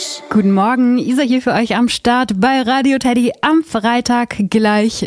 Frisch. Guten Morgen, Isa hier für euch am Start bei Radio Teddy am Freitag gleich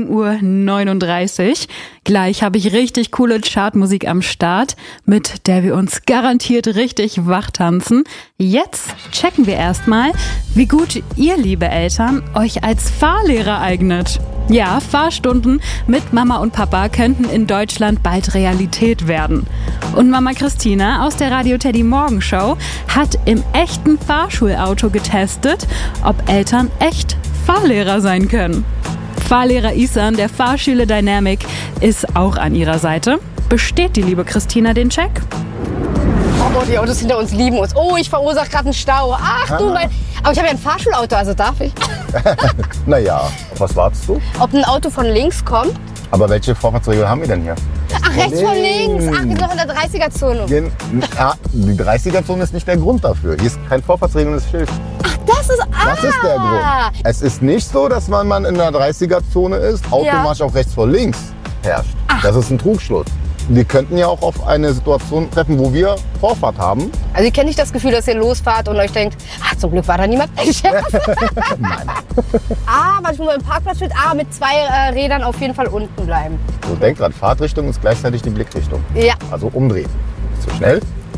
7:39 Uhr. Gleich habe ich richtig coole Chartmusik am Start, mit der wir uns garantiert richtig wach tanzen. Jetzt checken wir erstmal, wie gut ihr, liebe Eltern, euch als Fahrlehrer eignet. Ja, Fahrstunden mit Mama und Papa könnten in Deutschland bald Realität werden. Und Mama Christina aus der Radio Teddy Morgenshow hat im echten Fahrschulauto getestet, ob Eltern echt Fahrlehrer sein können. Fahrlehrer Isan der Fahrschule Dynamic ist auch an ihrer Seite. Besteht die liebe Christina den Check? Oh, die Autos hinter uns lieben uns. Oh, ich verursache gerade einen Stau. Ach du mein... Aber ich habe ja ein Fahrschulauto, also darf ich. Naja, auf was wartest du? Ob ein Auto von links kommt? Aber welche Vorfahrtsregel haben wir denn hier? Ach, rechts von links. Ach, wir sind doch in der 30er-Zone. Die 30er-Zone ist nicht der Grund dafür. Hier ist kein vorfahrtsregelndes Schild. Ach, das ist... Das ist der Grund. Es ist nicht so, dass wenn man in der 30er-Zone ist, automatisch auch rechts vor links herrscht. Ach. Das ist ein Trugschluss. Wir könnten ja auch auf eine Situation treffen, wo wir Vorfahrt haben. Also ihr kennt nicht das Gefühl, dass ihr losfahrt und euch denkt, ach, zum Glück war da niemand. Nein. Manchmal im Parkplatz steht, mit zwei Rädern auf jeden Fall unten bleiben. So, denk dran, Fahrtrichtung ist gleichzeitig die Blickrichtung. Ja. Also umdrehen. Zu schnell?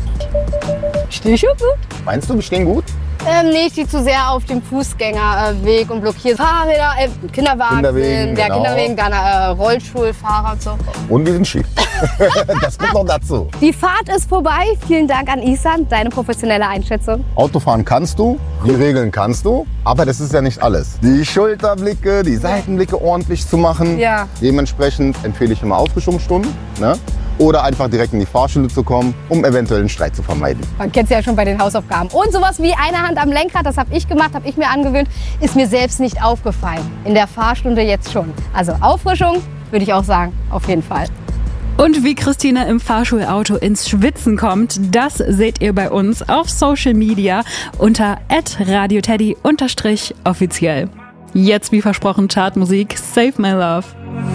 Stehe ich gut? Meinst du, wir stehen gut? Nee, ich stehe zu sehr auf dem Fußgängerweg und blockiere Fahrräder, Kinderwagen, Kinderwegen, genau. Kinderwegen, dann Rollstuhlfahrer und so. Und wir sind schief. Das kommt noch dazu. Die Fahrt ist vorbei. Vielen Dank an Isan, deine professionelle Einschätzung. Autofahren kannst du, die Regeln kannst du, aber das ist ja nicht alles. Die Schulterblicke, die Seitenblicke ordentlich zu machen. Ja. Dementsprechend empfehle ich immer Auffrischungsstunden, ne? Oder einfach direkt in die Fahrschule zu kommen, um eventuell einen Streit zu vermeiden. Man kennt es ja schon bei den Hausaufgaben. Und sowas wie eine Hand am Lenkrad, das habe ich gemacht, habe ich mir angewöhnt, ist mir selbst nicht aufgefallen. In der Fahrstunde jetzt schon. Also Auffrischung würde ich auch sagen, auf jeden Fall. Und wie Christina im Fahrschulauto ins Schwitzen kommt, das seht ihr bei uns auf Social Media unter @radioteddy_offiziell. Jetzt wie versprochen Chartmusik, Save My Love.